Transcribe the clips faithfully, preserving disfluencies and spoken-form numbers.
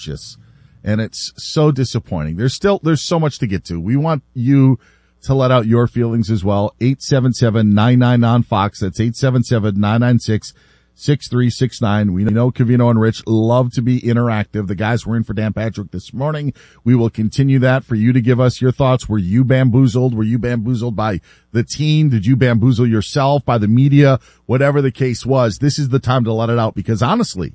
atrocious. And it's so disappointing. There's still, there's so much to get to. We want you to let out your feelings as well. eight seven seven, nine nine on Fox. That's eight seven seven, nine nine six, six three six nine. We know Covino and Rich love to be interactive. The guys were in for Dan Patrick this morning. We will continue that for you to give us your thoughts. Were you bamboozled? Were you bamboozled by the team? Did you bamboozle yourself by the media? Whatever the case was, this is the time to let it out, because honestly,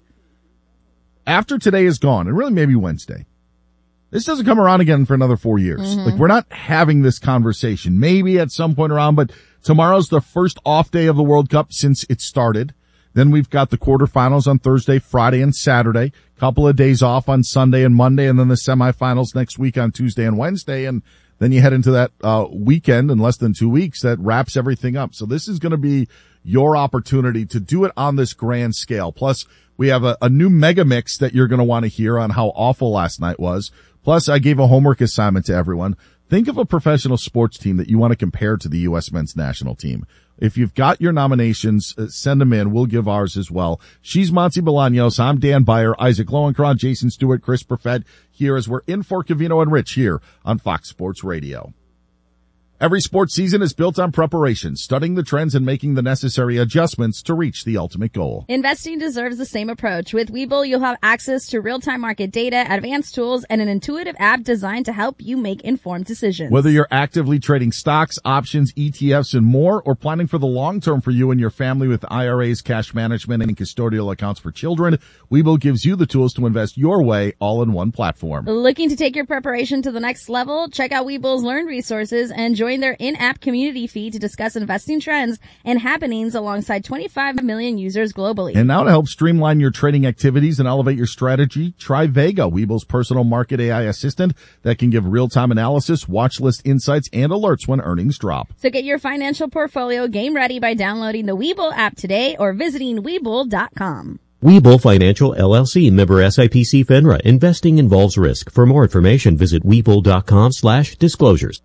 after today is gone, and really maybe Wednesday, this doesn't come around again for another four years. Mm-hmm. Like, we're not having this conversation. Maybe at some point around, but tomorrow's the first off day of the World Cup since it started. Then we've got the quarterfinals on Thursday, Friday, and Saturday. Couple of days off on Sunday and Monday, and then the semifinals next week on Tuesday and Wednesday. And then you head into that uh weekend in less than two weeks that wraps everything up. So this is going to be your opportunity to do it on this grand scale. Plus, we have a, a new mega mix that you're going to want to hear on how awful last night was. Plus, I gave a homework assignment to everyone. Think of a professional sports team that you want to compare to the U S men's national team. If you've got your nominations, uh, send them in. We'll give ours as well. She's Monty Bolaños. I'm Dan Beyer, Isaac Lowenkron, Jason Stewart, Chris Perfett here as we're in for Covino and Rich here on Fox Sports Radio. Every sports season is built on preparation, studying the trends and making the necessary adjustments to reach the ultimate goal. Investing deserves the same approach. With Webull, you'll have access to real-time market data, advanced tools, and an intuitive app designed to help you make informed decisions. Whether you're actively trading stocks, options, E T Fs, and more, or planning for the long term for you and your family with I R As, cash management, and custodial accounts for children, Webull gives you the tools to invest your way all in one platform. Looking to take your preparation to the next level? Check out Webull's Learn resources and join their in-app community feed to discuss investing trends and happenings alongside twenty-five million users globally. And now to help streamline your trading activities and elevate your strategy, try Vega, Webull's personal market A I assistant that can give real-time analysis, watch list insights, and alerts when earnings drop. So get your financial portfolio game ready by downloading the Webull app today or visiting Webull dot com. Webull Financial, L L C, member S I P C FINRA. Investing involves risk. For more information, visit Webull dot com slash disclosures.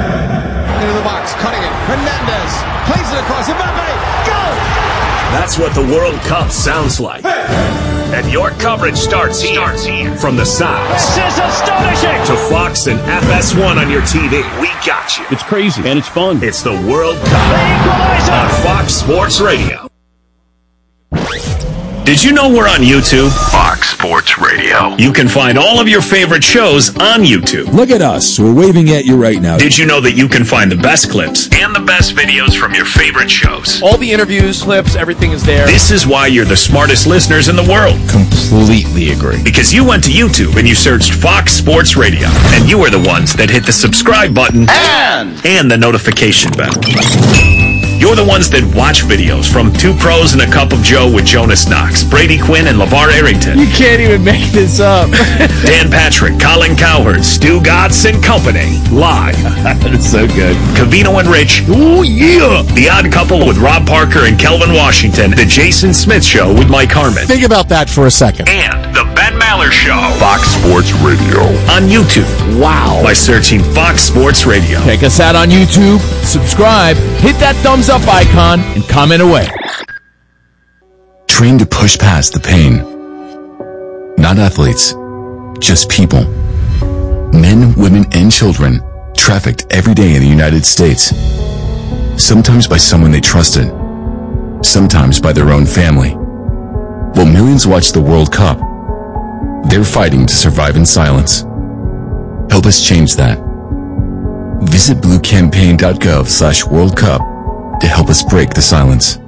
Into the box, cutting it. Hernandez plays it across. Mbappe, go! That's what the World Cup sounds like. And your coverage starts here. starts here. From the sounds. This is astonishing! To Fox and F S one on your T V. We got you. It's crazy, and it's fun. It's the World Cup on Fox Sports Radio. Did you know we're on YouTube? Fox Sports Radio. You can find all of your favorite shows on YouTube. Look at us. We're waving at you right now. Did you know that you can find the best clips and the best videos from your favorite shows? All the interviews, clips, everything is there. This is why you're the smartest listeners in the world. Completely agree. Because you went to YouTube and you searched Fox Sports Radio. And you are the ones that hit the subscribe button And, and the notification bell. You're the ones that watch videos from Two Pros and a Cup of Joe with Jonas Knox, Brady Quinn, and LeVar Arrington. You can't even make this up. Dan Patrick, Colin Cowherd, Stu Gatz, and company. Live. That is so good. Covino and Rich. Oh, yeah. The Odd Couple with Rob Parker and Kelvin Washington. The Jason Smith Show with Mike Harmon. Think about that for a second. And the Ben Maller Show. Fox Sports Radio. On YouTube. Wow. By searching Fox Sports Radio. Check us out on YouTube. Subscribe. Hit that thumbs up icon and comment away. Trained to push past the pain. Not athletes, just people. Men, women, and children trafficked every day in the United States. Sometimes by someone they trusted. Sometimes by their own family. While millions watch the World Cup, they're fighting to survive in silence. Help us change that. Visit blue campaign dot gov slash World Cup to help us break the silence.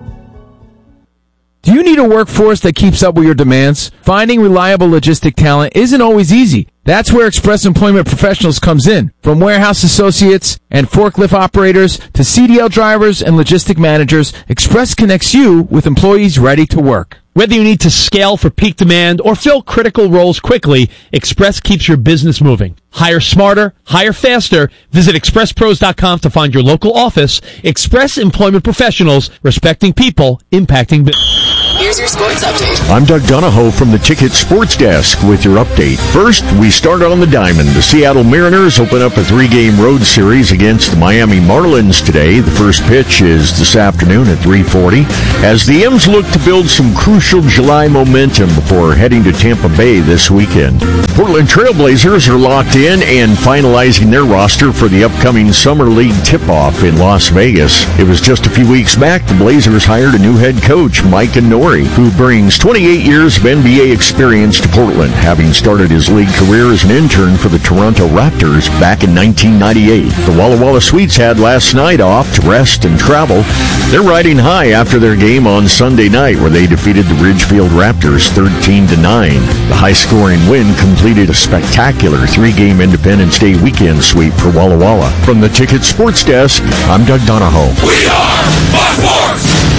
Do you need a workforce that keeps up with your demands? Finding reliable logistic talent isn't always easy. That's where Express Employment Professionals comes in. From warehouse associates and forklift operators to C D L drivers and logistic managers, Express connects you with employees ready to work. Whether you need to scale for peak demand or fill critical roles quickly, Express keeps your business moving. Hire smarter, hire faster. Visit express pros dot com to find your local office. Express Employment Professionals, respecting people, impacting business. Here's your sports update. I'm Doug Donahoe from the Ticket Sports Desk with your update. First, we start on the diamond. The Seattle Mariners open up a three-game road series against the Miami Marlins today. The first pitch is this afternoon at three forty. As the M's look to build some crucial July momentum before heading to Tampa Bay this weekend. Portland Trailblazers are locked in and finalizing their roster for the upcoming Summer League tip-off in Las Vegas. It was just a few weeks back the Blazers hired a new head coach, Mike Inori, who brings twenty-eight years of N B A experience to Portland, having started his league career as an intern for the Toronto Raptors back in nineteen ninety-eight. The Walla Walla Sweets had last night off to rest and travel. They're riding high after their game on Sunday night, where they defeated the Ridgefield Raptors thirteen to nine. The high-scoring win completed a spectacular three-game Independence Day weekend sweep for Walla Walla. From the Ticket Sports Desk, I'm Doug Donahoe. We are Fox Sports!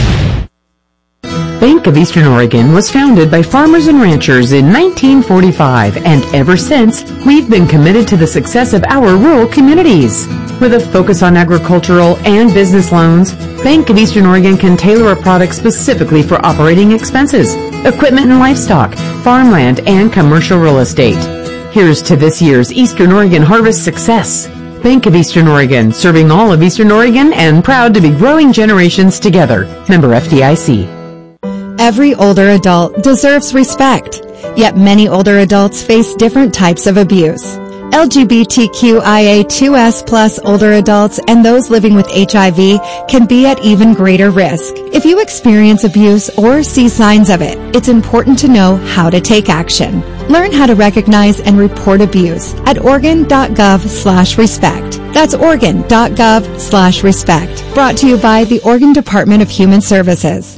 Bank of Eastern Oregon was founded by farmers and ranchers in nineteen forty-five, and ever since, we've been committed to the success of our rural communities. With a focus on agricultural and business loans, Bank of Eastern Oregon can tailor a product specifically for operating expenses, equipment and livestock, farmland, and commercial real estate. Here's to this year's Eastern Oregon harvest success. Bank of Eastern Oregon, serving all of Eastern Oregon and proud to be growing generations together. Member F D I C. Every older adult deserves respect, yet many older adults face different types of abuse. L G B T Q I A two S plus older adults and those living with H I V can be at even greater risk. If you experience abuse or see signs of it, it's important to know how to take action. Learn how to recognize and report abuse at Oregon.gov slash respect. That's Oregon.gov slash respect. Brought to you by the Oregon Department of Human Services.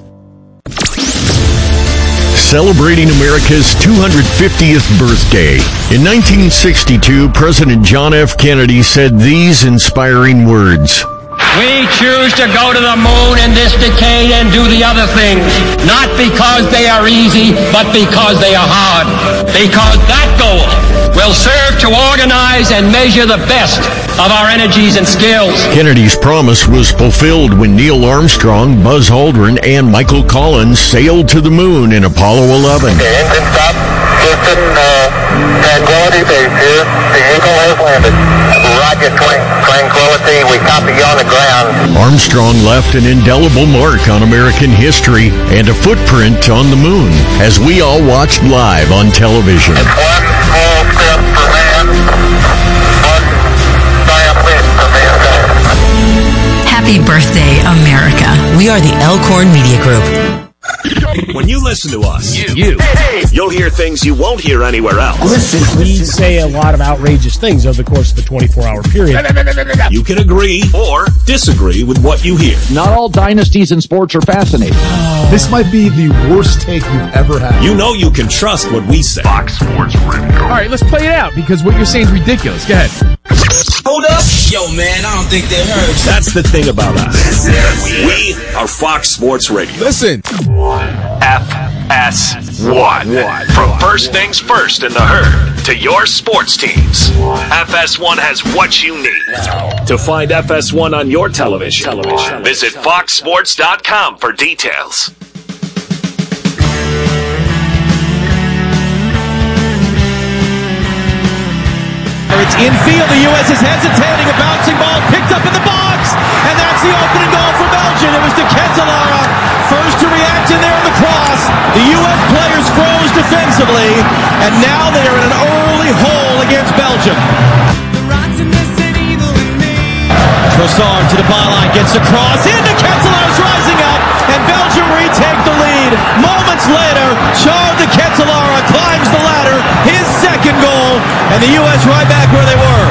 Celebrating America's two hundred fiftieth birthday. In nineteen sixty-two, President John F. Kennedy said these inspiring words. We choose to go to the moon in this decade and do the other things, not because they are easy, but because they are hard. Because that goal will serve to organize and measure the best of our energies and skills. Kennedy's promise was fulfilled when Neil Armstrong, Buzz Aldrin, and Michael Collins sailed to the moon in Apollo eleven. The engine stop. Houston, uh, Tranquility Base here. The Eagle has landed. Roger, Tranquility. We copy you on the ground. Armstrong left an indelible mark on American history and a footprint on the moon, as we all watched live on television. It's one small step for man, one giant leap for mankind. Happy birthday, America. We are the Elkhorn Media Group. When you listen to us, you, you you'll hear things you won't hear anywhere else. Listen, we say a lot of outrageous things over the course of the twenty-four hour period. You can agree or disagree with what you hear. Not all dynasties in sports are fascinating. This might be the worst take you've ever had. You know you can trust what we say. Fox Sports Radio. All right, let's play it out because what you're saying is ridiculous. Go ahead. Hold up. Yo, man, I don't think they heard. That's the thing about us. We are Fox Sports Radio. Listen. F S one. From first things first in the herd to your sports teams. F S one has what you need. To find F S one on your television, television. Visit fox sports dot com for details. It's infield. The U S is hesitating. A bouncing ball picked up in the box. And that's the opening goal for Belgium. It was De Ketelaere first to react in there in the cross. The U S players froze defensively. And now they are in an early hole against Belgium. Trossard to the byline. Gets the cross. Into Ketelaere's rising up. And Belgium retake the lead. Moments later, Charles De Ketelaere climbs the ladder. His second goal. And the U S right back where they were.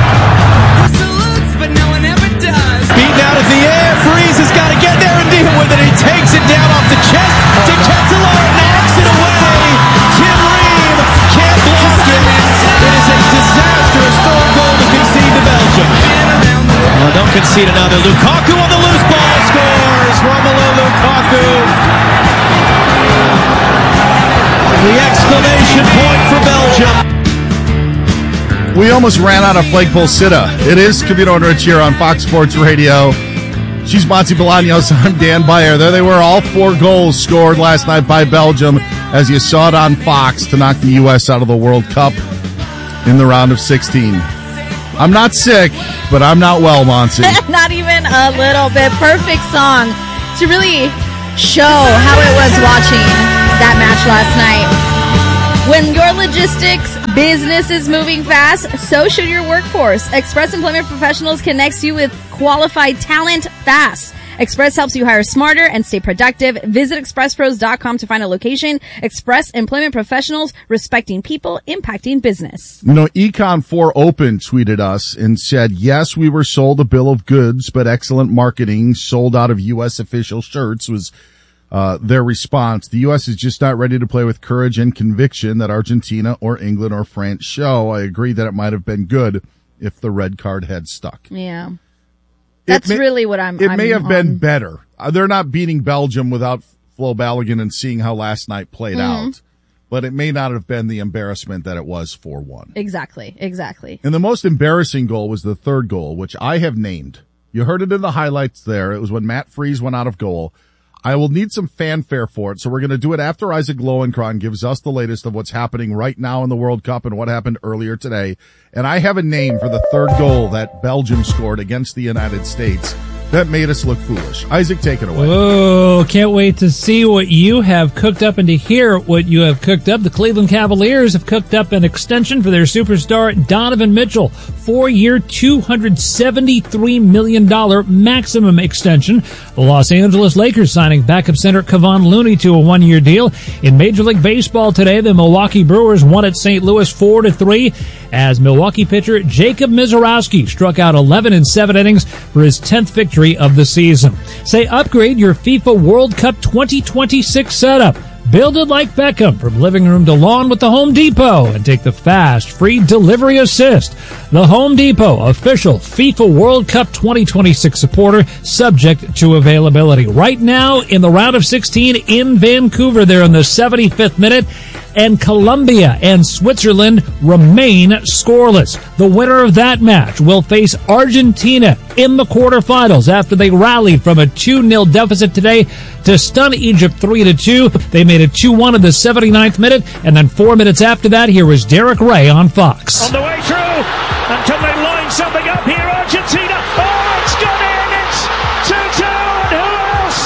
Beaten out of the air. Freeze has got to get there and deal with it. He takes it down off the chest. De Ketelaere knocks it away. Tim Ream can't block it. It is a disastrous third goal to concede to Belgium. Well, don't concede another. Lukaku on the loose ball scores. Romelu Lukaku. The exclamation point for Belgium. We almost ran out of flagpole sitta. It is Covino and Rich here on Fox Sports Radio. She's Monty Bolaños. I'm Dan Byer. There they were, all four goals scored last night by Belgium, as you saw it on Fox, to knock the U S out of the World Cup in the round of sixteen. I'm not sick, but I'm not well, Monty. Not even a little bit. Perfect song to really show how it was watching that match last night. When your logistics business is moving fast, so should your workforce. Express Employment Professionals connects you with qualified talent fast. Express helps you hire smarter and stay productive. Visit express pros dot com to find a location. Express Employment Professionals, respecting people, impacting business. You know, Econ four Open tweeted us and said, yes, we were sold a bill of goods, but excellent marketing sold out of U S official shirts was uh their response. The U S is just not ready to play with courage and conviction that Argentina or England or France show. I agree that it might have been good if the red card had stuck. Yeah. That's may, really what I'm It I'm may have on. been better. Uh, they're not beating Belgium without Flo Balogun and seeing how last night played Mm-hmm. out. But it may not have been the embarrassment that it was four one. Exactly, exactly. And the most embarrassing goal was the third goal, which I have named. You heard it in the highlights there. It was when Matt Freese went out of goal. I will need some fanfare for it, so we're going to do it after Isaac Lowenkron gives us the latest of what's happening right now in the World Cup and what happened earlier today. And I have a name for the third goal that Belgium scored against the United States that made us look foolish. Isaac, take it away. Oh, can't wait to see what you have cooked up and to hear what you have cooked up. The Cleveland Cavaliers have cooked up an extension for their superstar Donovan Mitchell. Four-year, two hundred seventy-three million dollars maximum extension. The Los Angeles Lakers signing backup center Kevon Looney to a one-year deal. In Major League Baseball today, the Milwaukee Brewers won at Saint Louis four to three as Milwaukee pitcher Jacob Mizorowski struck out eleven in seven innings for his tenth victory of the season. Say upgrade your FIFA World Cup twenty twenty-six setup. Build it like Beckham from living room to lawn with the Home Depot and take the fast, free delivery assist. The Home Depot, official FIFA World Cup twenty twenty-six supporter, subject to availability. Right now in the round of sixteen in Vancouver, they're in the seventy-fifth minute, and Colombia and Switzerland remain scoreless. The winner of that match will face Argentina in the quarterfinals after they rallied from a two nil deficit today to stun Egypt three to two. They made it two one in the seventy-ninth minute, and then four minutes after that, here was Derek Ray on Fox. On the way through, and can they line something up here? Argentina, oh, it's gone in, it's two two, and who else?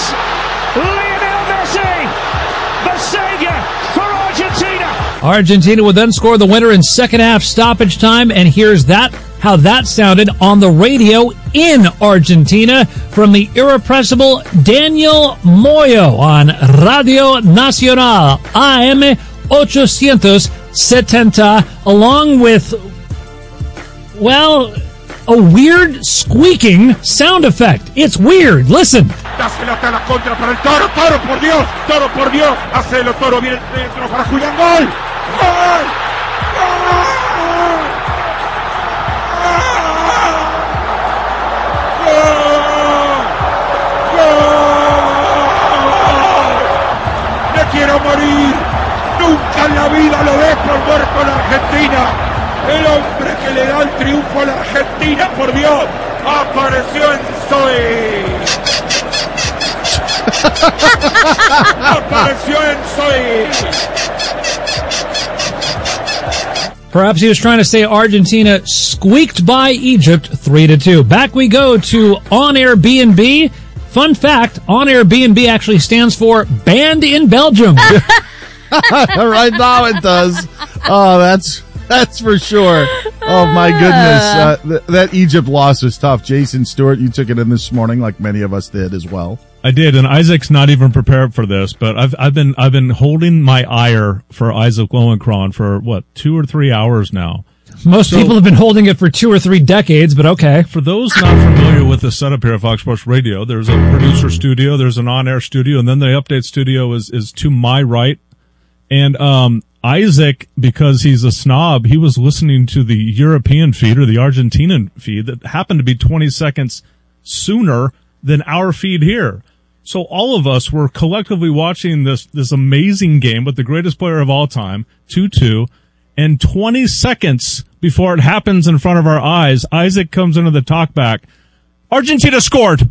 Lionel Messi, the savior for Argentina. Argentina would then score the winner in second half stoppage time, and here's that how that sounded on the radio in Argentina from the irrepressible Daniel Moyo on Radio Nacional A M eight seventy, along with, well, a weird squeaking sound effect. It's weird. Listen. Dásela a la contra para el Toro. Toro, por Dios. Toro, por Dios. Hacelo, Toro. Viene dentro para Julián. ¡Gol! ¡Gol! ¡Gol! Quiero morir, nunca en la vida lo dejo por muerto a la Argentina. El hombre que le da el triunfo a la Argentina, por Dios, apareció en Soy. Apareció en Soy. Perhaps he was trying to say Argentina squeaked by Egypt three to two. Back we go to On Air B and B. Fun fact, On Air B and B actually stands for Banned in Belgium. Right now it does. Oh, that's that's for sure. Oh, my goodness. Uh, th- that Egypt loss was tough. Jason Stewart, you took it in this morning like many of us did as well. I did, and Isaac's not even prepared for this, but I've I've been I've been holding my ire for Isaac Lowenkron for what, two or three hours now. Most so, people have been holding it for two or three decades, but okay. For those not familiar with the setup here at Fox Sports Radio, there's a producer studio, there's an on-air studio, and then the update studio is, is to my right. And um Isaac, because he's a snob, he was listening to the European feed or the Argentinian feed that happened to be twenty seconds sooner than our feed here. So all of us were collectively watching this this amazing game with the greatest player of all time, two two. And twenty seconds before it happens in front of our eyes, Isaac comes into the talkback Argentina scored.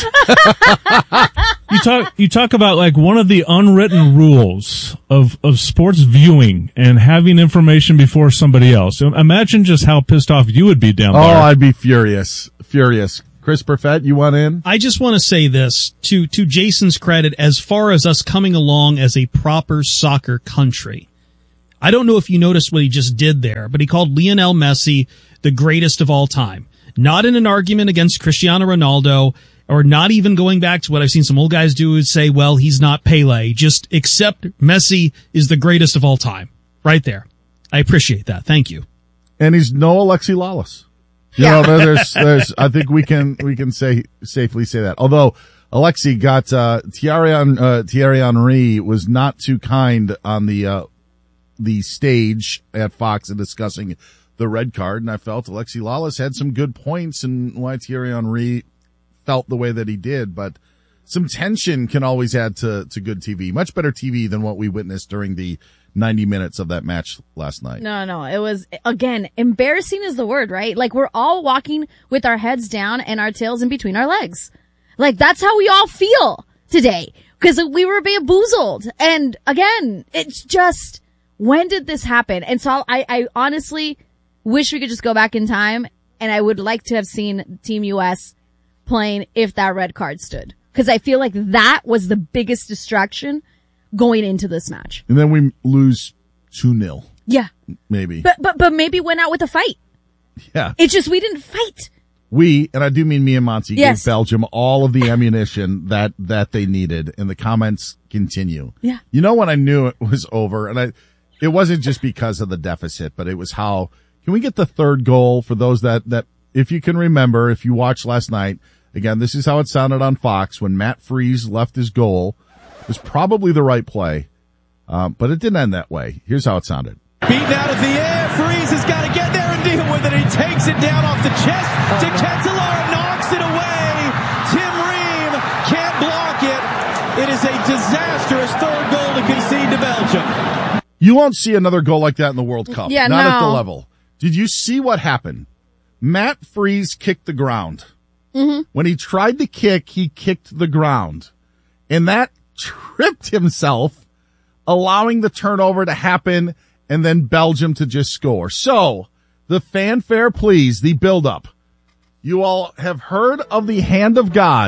You talk you talk about like one of the unwritten rules of, of sports viewing and having information before somebody else. Imagine just how pissed off you would be down there. Oh, I'd be furious. Furious. Chris Perfett, you want in? I just want to say this to, to Jason's credit, as far as us coming along as a proper soccer country. I don't know if you noticed what he just did there, but he called Lionel Messi the greatest of all time. Not in an argument against Cristiano Ronaldo, or not even going back to what I've seen some old guys do is say, well, he's not Pele. Just accept Messi is the greatest of all time. Right there. I appreciate that. Thank you. And he's no Alexi Lawless. You Yeah. know, there's, there's, I think we can, we can say, safely say that. Although Alexi got, uh, Thierry, uh, Thierry Henry was not too kind on the, uh, the stage at Fox in discussing the red card. And I felt Alexi Lawless had some good points and why Thierry Henry felt the way that he did, but some tension can always add to, to good T V. Much better T V than what we witnessed during the ninety minutes of that match last night. No, no, it was, again, embarrassing is the word, right? Like, we're all walking with our heads down and our tails in between our legs. Like, that's how we all feel today. Because we were bamboozled. And again, it's just, when did this happen? And so I, I honestly wish we could just go back in time, and I would like to have seen Team U S playing if that red card stood. Because I feel like that was the biggest distraction going into this match. And then we lose two nil. Yeah. Maybe. But, but, but maybe went out with a fight. Yeah. It's just we didn't fight. We, and I do mean me and Monty, Yes. gave Belgium all of the ammunition that, that they needed, and the comments continue. Yeah. You know when I knew it was over, and I, it wasn't just because of the deficit, but it was how, can we get the third goal for those that, that, if you can remember, if you watched last night, again, this is how it sounded on Fox when Matt Freese left his goal. It was probably the right play, um, but it didn't end that way. Here's how it sounded. Beaten out of the air. Freeze has got to get there and deal with it. He takes it down off the chest to Ketelaere, knocks it away. Tim Ream can't block it. It is a disastrous third goal to concede to Belgium. You won't see another goal like that in the World Cup. Yeah, Not no. at the level. Did you see what happened? Matt Freese kicked the ground. Mm-hmm. When he tried to kick, he kicked the ground. And that tripped himself, allowing the turnover to happen and then Belgium to just score. So, the fanfare, please, the build-up. You all have heard of the hand of God.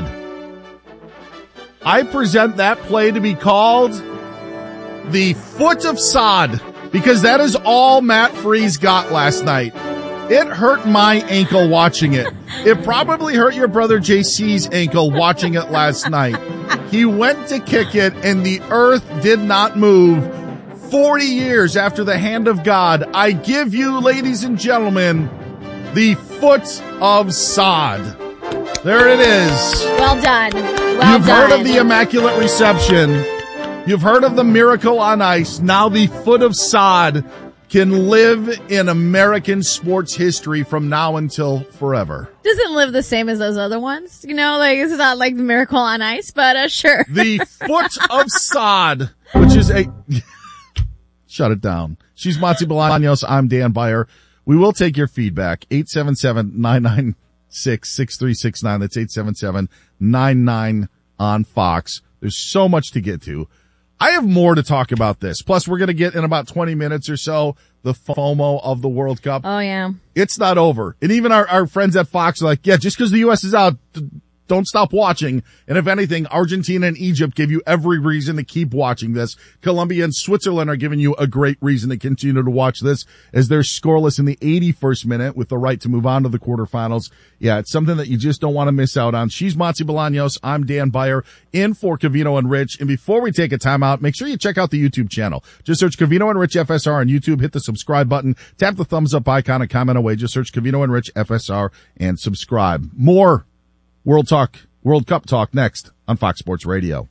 I present that play to be called the foot of sod, because that is all Matt Freese got last night. It hurt my ankle watching it. It probably hurt your brother J C's ankle watching it last night. He went to kick it and the earth did not move. forty years after the hand of God, I give you, ladies and gentlemen, the foot of sod. There it is. Well done. Well You've done. heard of the Immaculate Reception. You've heard of the miracle on ice. Now the foot of sod can live in American sports history from now until forever. Doesn't live the same as those other ones. You know, like, it's not like the Miracle on Ice, but uh, sure. The foot of sod, which is a... Shut it down. She's Monty Bolaños. I'm Dan Beyer. We will take your feedback. eight seven seven, nine nine six, six three six nine. That's eight seven seven, nine nine on Fox. There's so much to get to. I have more to talk about this. Plus, we're going to get in about twenty minutes or so the FOMO of the World Cup. Oh, yeah. It's not over. And even our, our friends at Fox are like, yeah, just because the U S is out, don't stop watching. And if anything, Argentina and Egypt give you every reason to keep watching this. Colombia and Switzerland are giving you a great reason to continue to watch this as they're scoreless in the eighty-first minute with the right to move on to the quarterfinals. Yeah, it's something that you just don't want to miss out on. She's Monty Bolaños. I'm Dan Beyer in for Covino and Rich. And before we take a timeout, make sure you check out the YouTube channel. Just search Covino and Rich F S R on YouTube. Hit the subscribe button. Tap the thumbs up icon and comment away. Just search Covino and Rich F S R and subscribe. More World Talk, World Cup talk next on Fox Sports Radio.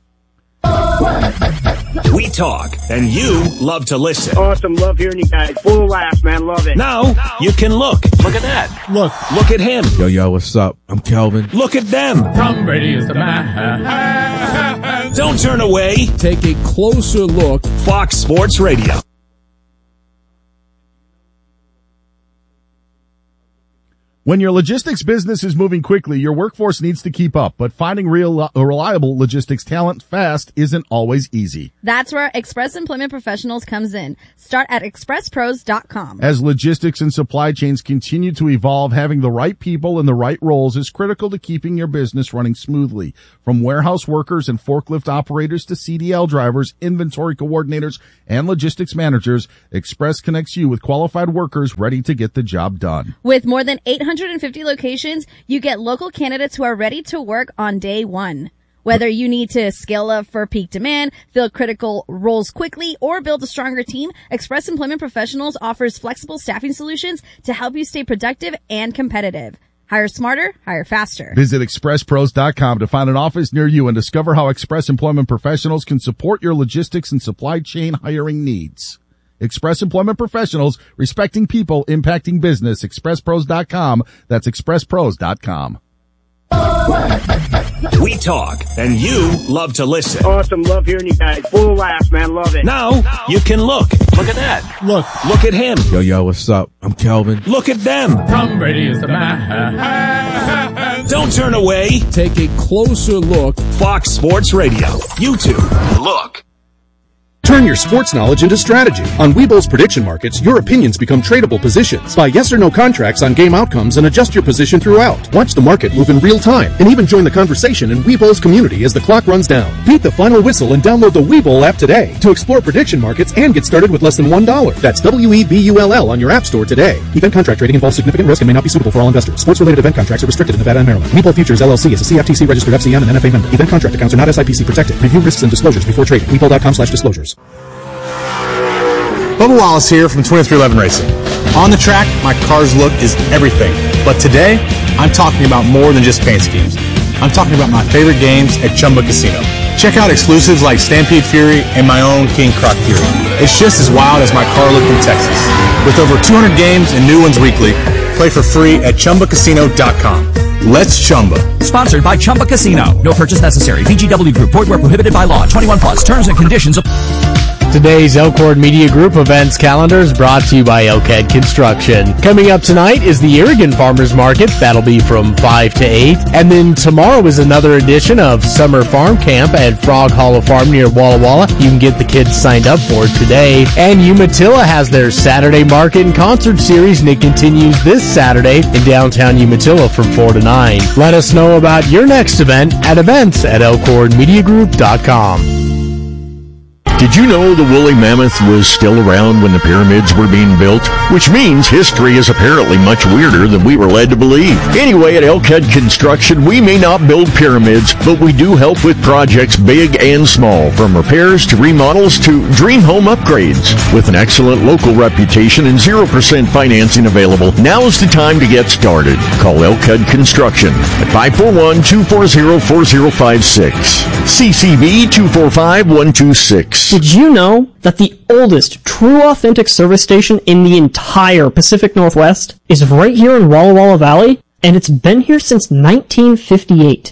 We talk, and you love to listen. Awesome. Love hearing you guys. Full of laughs, man. Love it. Now, you can look. Look at that. Look. Look at him. Yo, yo, what's up? I'm Kelvin. Look at them. Tom Brady is the man. Don't turn away. Take a closer look. Fox Sports Radio. When your logistics business is moving quickly, your workforce needs to keep up, but finding real, reliable logistics talent fast isn't always easy. That's where Express Employment Professionals comes in. Start at express pros dot com. As logistics and supply chains continue to evolve, having the right people in the right roles is critical to keeping your business running smoothly. From warehouse workers and forklift operators to C D L drivers, inventory coordinators, and logistics managers, Express connects you with qualified workers ready to get the job done. With more than eight hundred fifty locations, you get local candidates who are ready to work on day one. Whether you need to scale up for peak demand, fill critical roles quickly, or build a stronger team, Express Employment Professionals offers flexible staffing solutions to help you stay productive and competitive. Hire smarter, hire faster. Visit express pros dot com to find an office near you and discover how Express Employment Professionals can support your logistics and supply chain hiring needs. Express Employment Professionals, respecting people, impacting business. express pros dot com. That's express pros dot com. We talk, and you love to listen. Awesome. Love hearing you guys. Full of laughs, man. Love it. Now, you can look. Look at that. Look. Look at him. Yo, yo, what's up? I'm Kelvin. Look at them. Tom Brady is the man. Don't turn away. Take a closer look. Fox Sports Radio. YouTube. Look. Turn your sports knowledge into strategy. On Webull's prediction markets, your opinions become tradable positions. Buy yes or no contracts on game outcomes and adjust your position throughout. Watch the market move in real time and even join the conversation in Webull's community as the clock runs down. Beat the final whistle and download the Webull app today to explore prediction markets and get started with less than one dollar. That's W E B U L L on your app store today. Event contract trading involves significant risk and may not be suitable for all investors. Sports-related event contracts are restricted in Nevada and Maryland. Webull Futures L L C is a C F T C registered F C M and N F A member. Event contract accounts are not S I P C protected. Review risks and disclosures before trading. Webull dot com slash disclosures. Bubba Wallace here from twenty-three eleven Racing. On the track, my car's look is everything. But today, I'm talking about more than just paint schemes. I'm talking about my favorite games at Chumba Casino. Check out exclusives like Stampede Fury and my own King Croc Fury. It's just as wild as my car looked in Texas. With over two hundred games and new ones weekly, play for free at chumba casino dot com. Let's Chumba. Sponsored by Chumba Casino. No purchase necessary. V G W Group. Void where prohibited by law. twenty-one plus. Terms and conditions. Today's Elkhorn Media Group events calendar is brought to you by Elkhead Construction. Coming up tonight is the Irrigan Farmers Market. That'll be from five to eight. And then tomorrow is another edition of Summer Farm Camp at Frog Hollow Farm near Walla Walla. You can get the kids signed up for it today. And Umatilla has their Saturday Market and Concert Series, and it continues this Saturday in downtown Umatilla from four to nine. Let us know about your next event at events at elkhorn media group dot com. Did you know the woolly mammoth was still around when the pyramids were being built? Which means history is apparently much weirder than we were led to believe. Anyway, at Elkhead Construction, we may not build pyramids, but we do help with projects big and small, from repairs to remodels to dream home upgrades. With an excellent local reputation and zero percent financing available, now is the time to get started. Call Elkhead Construction at five four one, two four zero, four zero five six. C C B two four five, one two six. Did you know that the oldest true authentic service station in the entire Pacific Northwest is right here in Walla Walla Valley? And it's been here since nineteen fifty-eight.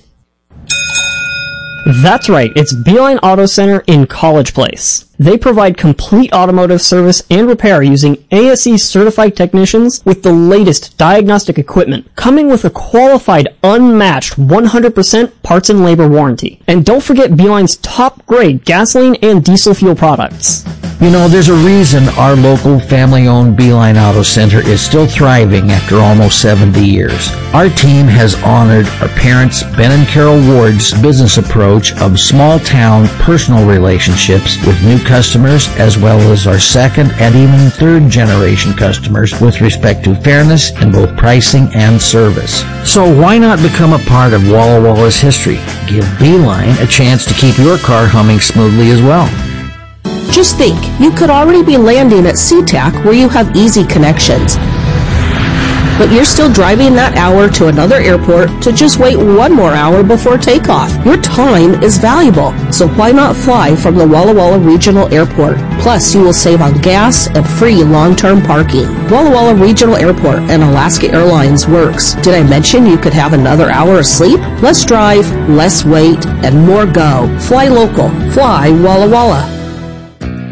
That's right, it's Beeline Auto Center in College Place. They provide complete automotive service and repair using A S E certified technicians with the latest diagnostic equipment, coming with a qualified, unmatched one hundred percent parts and labor warranty. And don't forget Beeline's top grade gasoline and diesel fuel products. You know, there's a reason our local family-owned Beeline Auto Center is still thriving after almost seventy years. Our team has honored our parents, Ben and Carol Ward's business approach of small-town personal relationships with new customers, as well as our second and even third-generation customers with respect to fairness in both pricing and service. So why not become a part of Walla Walla's history? Give Beeline a chance to keep your car humming smoothly as well. Just think, you could already be landing at SeaTac where you have easy connections. But you're still driving that hour to another airport to just wait one more hour before takeoff. Your time is valuable, so why not fly from the Walla Walla Regional Airport? Plus, you will save on gas and free long-term parking. Walla Walla Regional Airport and Alaska Airlines works. Did I mention you could have another hour of sleep? Less drive, less wait, and more go. Fly local. Fly Walla Walla.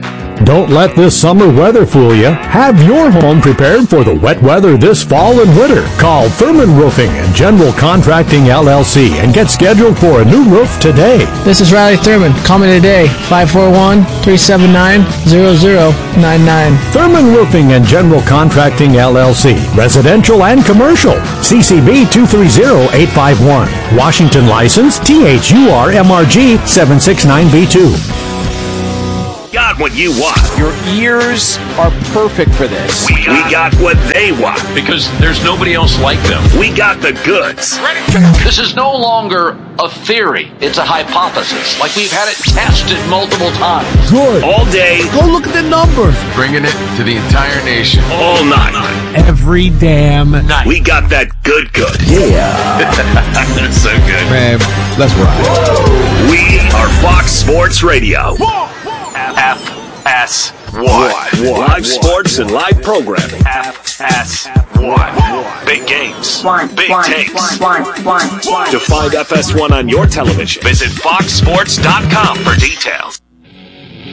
Don't let this summer weather fool you. Have your home prepared for the wet weather this fall and winter. Call Thurman Roofing and General Contracting L L C and get scheduled for a new roof today. This is Riley Thurman. Call me today, five four one, three seven nine, zero zero nine nine. Thurman Roofing and General Contracting L L C. Residential and commercial. C C B two three zero eight five one. Washington license T H U R M R G seven six nine B two. Got what you want. Your ears are perfect for this. We got, we got what they want. Because there's nobody else like them. We got the goods. This is no longer a theory. It's a hypothesis. Like we've had it tested multiple times. Good. All day. Go look at the numbers. Bringing it to the entire nation. All night. Every damn night. We got that good good. Yeah. That's so good. Man, let's ride. We are Fox Sports Radio. F S one. Live sports and live programming. F S one. Big games. Big takes. To find F S one on your television, visit fox sports dot com for details.